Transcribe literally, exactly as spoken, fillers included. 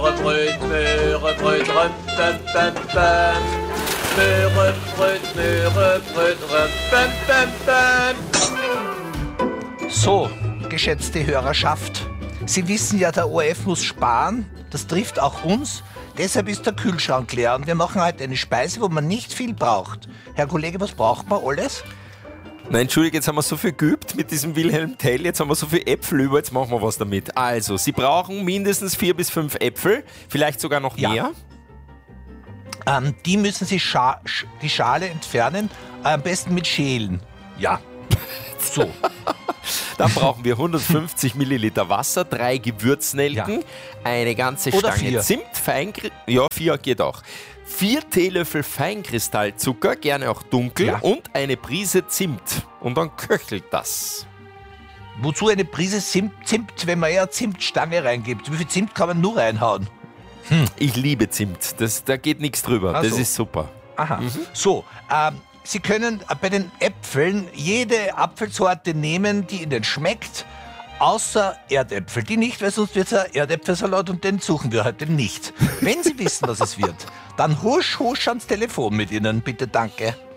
Möhrebröt, Möhrebröt, röm, bäm, bäm, bäm. Möhrebröt, Möhrebröt, röm, bäm, bäm, bäm. So, geschätzte Hörerschaft, Sie wissen ja, der O R F muss sparen. Das trifft auch uns. Deshalb ist der Kühlschrank leer und wir machen heute eine Speise, wo man nicht viel braucht. Herr Kollege, was braucht man alles? Nein, Entschuldigung, jetzt haben wir so viel geübt mit diesem Wilhelm Tell, jetzt haben wir so viel Äpfel über, jetzt machen wir was damit. Also, Sie brauchen mindestens vier bis fünf Äpfel, vielleicht sogar noch Ja. mehr. Ähm, die müssen Sie scha sch die Schale entfernen, am besten mit Schälen. Ja, so. Dann brauchen wir hundertfünfzig Milliliter Wasser, drei Gewürznelken, Ja. eine ganze Oder Stange vier. Zimt, Feinkri- ja, vier geht auch. Vier Teelöffel Feinkristallzucker, gerne auch dunkel, Ja. und eine Prise Zimt. Und dann köchelt das. Wozu eine Prise Zimt, Zimt, wenn man eher Zimtstange reingibt? Wie viel Zimt kann man nur reinhauen? Ich liebe Zimt, das, da geht nichts drüber, Ach das so. ist super. Aha. So, ähm, Sie können bei den Äpfeln jede Apfelsorte nehmen, die Ihnen schmeckt, außer Erdäpfel. Die nicht, weil sonst wird es ein Erdäpfelsalat und den suchen wir heute nicht. Wenn Sie wissen, was es wird, dann husch, husch ans Telefon mit Ihnen, bitte, danke.